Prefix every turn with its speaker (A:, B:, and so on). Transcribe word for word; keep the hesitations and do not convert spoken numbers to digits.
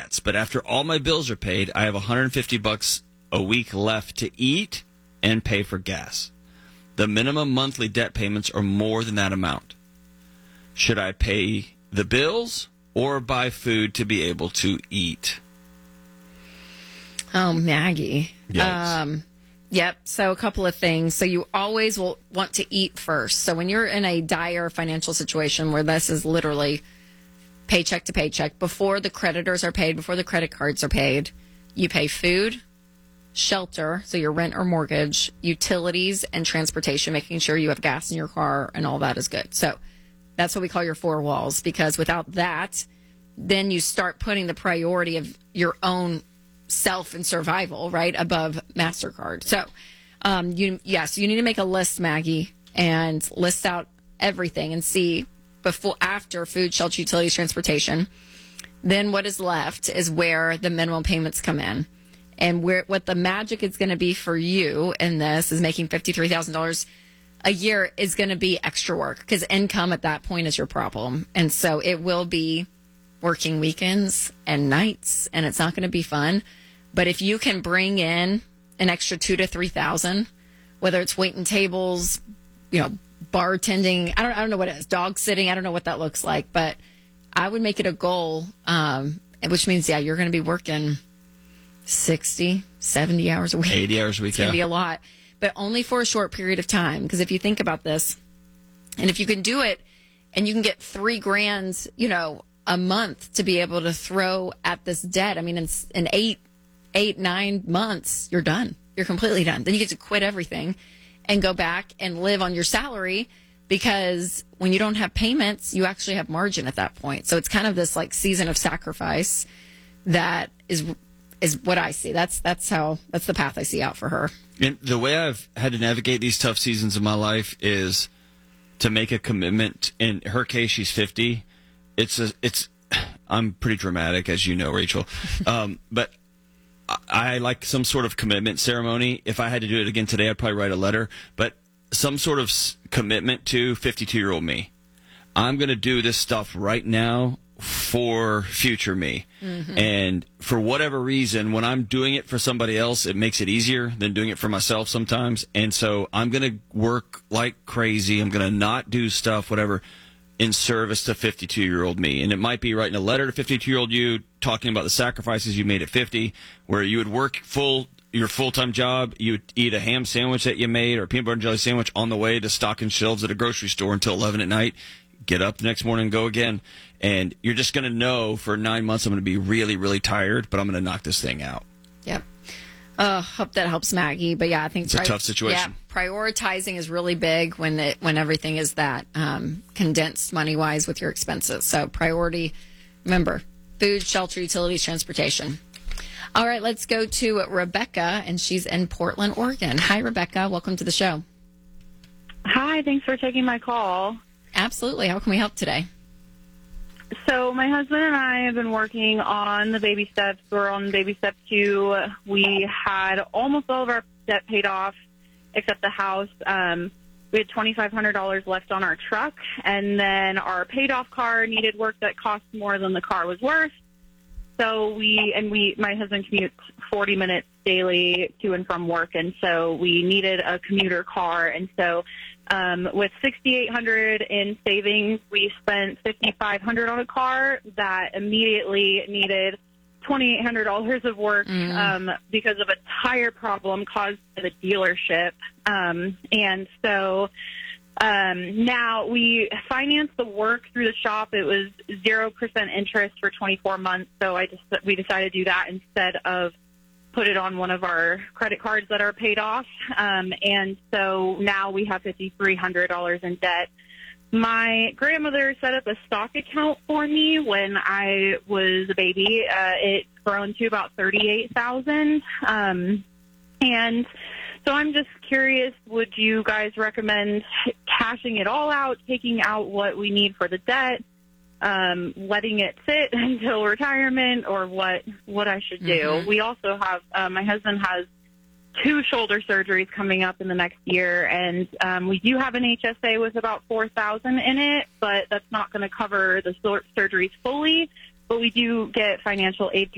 A: stats, but after all my bills are paid, I have one hundred fifty bucks a week left to eat and pay for gas. The minimum monthly debt payments are more than that amount. Should I pay the bills or buy food to be able to eat?
B: Oh, Maggie.
A: Yikes.
B: Um, yep. So a couple of things. So you always will want to eat first. So when you're in a dire financial situation where this is literally paycheck to paycheck, before the creditors are paid, before the credit cards are paid, you pay food, shelter, so your rent or mortgage, utilities, and transportation, making sure you have gas in your car and all that is good. So that's what we call your four walls, because without that, then you start putting the priority of your own self and survival, right, above MasterCard. So, um, you yes, you need to make a list, Maggie, and list out everything and see before, after food, shelter, utilities, transportation. Then what is left is where the minimum payments come in. And where what the magic is going to be for you in this is making fifty-three thousand dollars a year is going to be extra work, because income at that point is your problem. And so it will be working weekends and nights, and it's not going to be fun. But if you can bring in an extra two to three thousand, whether it's waiting tables, you know, bartending, I don't, I don't know what it is, dog sitting, I don't know what that looks like, but I would make it a goal, um, which means, yeah, you're going to be working sixty, seventy hours a week.
A: eighty hours a week,
B: It's going to
A: yeah.
B: be a lot, but only for a short period of time. Because if you think about this, and if you can do it, and you can get three grand, you know, a month to be able to throw at this debt. I mean, in, in eight, eight, nine months, you're done. You're completely done. Then you get to quit everything and go back and live on your salary, because when you don't have payments, you actually have margin at that point. So it's kind of this like season of sacrifice that is is what I see. That's that's how that's the path I see out for her.
A: And the way I've had to navigate these tough seasons of my life is to make a commitment. In her case, she's fifty. It's a, it's, I'm pretty dramatic, as you know, Rachel. Um, but I, I like some sort of commitment ceremony. If I had to do it again today, I'd probably write a letter. But some sort of s- commitment to fifty-two-year-old me. I'm going to do this stuff right now for future me. Mm-hmm. And for whatever reason, when I'm doing it for somebody else, it makes it easier than doing it for myself sometimes. And so I'm going to work like crazy. I'm going to not do stuff, whatever, in service to fifty-two-year-old me. And it might be writing a letter to fifty-two-year-old you, talking about the sacrifices you made at fifty, where you would work full your full-time job, you would eat a ham sandwich that you made or a peanut butter and jelly sandwich on the way to stocking shelves at a grocery store until eleven at night, get up the next morning and go again. And you're just going to know for nine months I'm going to be really, really tired, but I'm going to knock this thing out.
B: Yep. Uh, hope that helps Maggie. But yeah, I think
A: it's a tough situation.
B: Yeah, prioritizing is really big when it, when everything is that um, condensed money wise with your expenses. So priority, remember, food, shelter, utilities, transportation. All right, let's go to Rebecca, and she's in Portland, Oregon. Hi, Rebecca. Welcome to the show.
C: Hi, thanks for taking my call.
B: Absolutely. How can we help today?
C: So my husband and I have been working on the baby steps. We're on baby step two. We had almost all of our debt paid off except the house. Um, we had twenty-five hundred dollars left on our truck, and then our paid off car needed work that cost more than the car was worth. So we, and we, my husband commutes forty minutes daily to and from work, and so we needed a commuter car. And so um, with sixty-eight hundred dollars in savings, we spent fifty-five hundred dollars on a car that immediately needed twenty-eight hundred dollars of work mm. um, because of a tire problem caused by the dealership. Um, and so Um, now, we financed the work through the shop. It was zero percent interest for twenty-four months, so I just we decided to do that instead of put it on one of our credit cards that are paid off. Um, and so now we have fifty-three hundred dollars in debt. My grandmother set up a stock account for me when I was a baby. Uh, it's grown to about thirty-eight thousand dollars. Um, and so I'm just curious, would you guys recommend cashing it all out, taking out what we need for the debt, um, letting it sit until retirement, or what what I should do? Mm-hmm. We also have, uh, my husband has two shoulder surgeries coming up in the next year, and um, we do have an H S A with about four thousand dollars in it, but that's not going to cover the surgeries fully, but we do get financial aid through